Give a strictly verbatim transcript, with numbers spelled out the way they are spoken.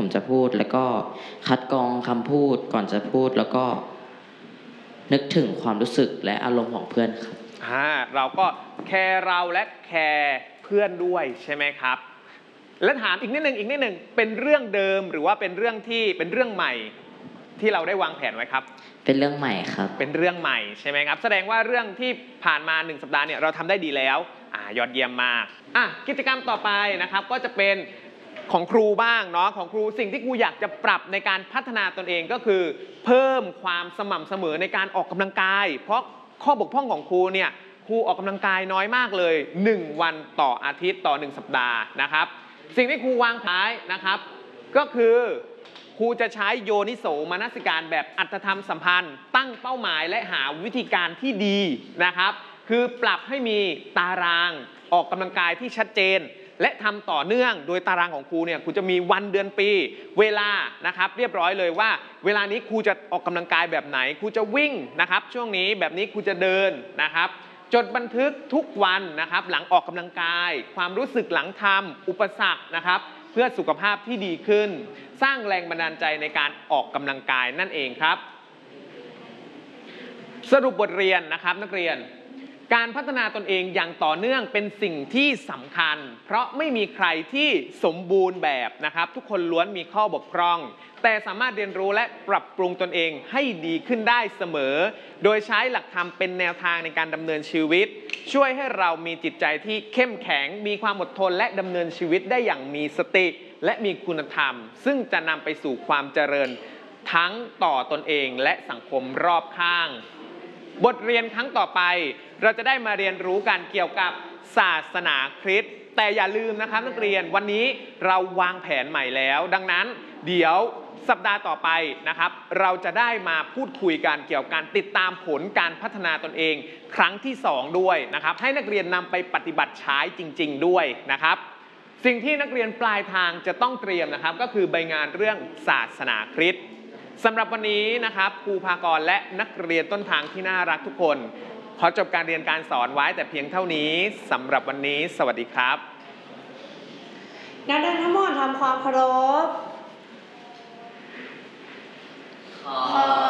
ผมจะพูดแล้วก็คัดกรองคำพูดก่อนจะพูดแล้วก็นึกถึงความรู้สึกและอารมณ์ของเพื่อนครับอ่าเราก็แคร์เราและแคร์เพื่อนด้วยใช่ไหมครับและถามอีกนิดนึงอีกนิดนึงเป็นเรื่องเดิมหรือว่าเป็นเรื่องที่เป็นเรื่องใหม่ที่เราได้วางแผนไว้ครับเป็นเรื่องใหม่ครับเป็นเรื่องใหม่ใช่ไหมครับแสดงว่าเรื่องที่ผ่านมาหนึ่งสัปดาห์เนี่ยเราทำได้ดีแล้วอ่ายอดเยี่ยมมากอ่ะกิจกรรมต่อไปนะครับก็จะเป็นของครูบ้างเนาะของครูสิ่งที่ครูอยากจะปรับในการพัฒนาตนเองก็คือเพิ่มความสม่ำเสมอในการออกกำลังกายเพราะข้อบกพร่องของครูเนี่ยครูออกกำลังกายน้อยมากเลยหนึ่งวันต่ออาทิตย์ต่อหนึ่งสัปดาห์นะครับสิ่งที่ครูวางแผนนะครับก็คือครูจะใช้โยนิโสมนสิการแบบอัตธรรมสัมพันธ์ตั้งเป้าหมายและหาวิธีการที่ดีนะครับคือปรับให้มีตารางออกกำลังกายที่ชัดเจนและทำต่อเนื่องโดยตารางของครูเนี่ยครูจะมีวันเดือนปีเวลานะครับเรียบร้อยเลยว่าเวลานี้ครูจะออกกำลังกายแบบไหนครูจะวิ่งนะครับช่วงนี้แบบนี้ครูจะเดินนะครับจดบันทึกทุกวันนะครับหลังออกกำลังกายความรู้สึกหลังทำอุปสรรคนะครับเพื่อสุขภาพที่ดีขึ้นสร้างแรงบันดาลใจในการออกกำลังกายนั่นเองครับสรุปบทเรียนนะครับนักเรียนการพัฒนาตนเองอย่างต่อเนื่องเป็นสิ่งที่สำคัญเพราะไม่มีใครที่สมบูรณ์แบบนะครับทุกคนล้วนมีข้อบกพร่องแต่สามารถเรียนรู้และปรับปรุงตนเองให้ดีขึ้นได้เสมอโดยใช้หลักธรรมเป็นแนวทางในการดำเนินชีวิตช่วยให้เรามีจิตใจที่เข้มแข็งมีความอดทนและดำเนินชีวิตได้อย่างมีสติและมีคุณธรรมซึ่งจะนำไปสู่ความเจริญทั้งต่อตนเองและสังคมรอบข้างบทเรียนครั้งต่อไปเราจะได้มาเรียนรู้กันเกี่ยวกับศาสนาคริสต์แต่อย่าลืมนะครับนักเรียนวันนี้เราวางแผนใหม่แล้วดังนั้นเดี๋ยวสัปดาห์ต่อไปนะครับเราจะได้มาพูดคุยกันเกี่ยวกับการติดตามผลการพัฒนาตนเองครั้งที่สองด้วยนะครับให้นักเรียนนำไปปฏิบัติใช้จริงๆด้วยนะครับสิ่งที่นักเรียนปลายทางจะต้องเตรียมนะครับก็คือใบงานเรื่องศาสนาคริสต์สำหรับวันนี้นะครับครูภากรและนักเรียนต้นทางที่น่ารักทุกคนขอจบการเรียนการสอนไว้แต่เพียงเท่านี้สำหรับวันนี้สวัสดีครับนักเรียนทั้งหมดทำความเคารพขอ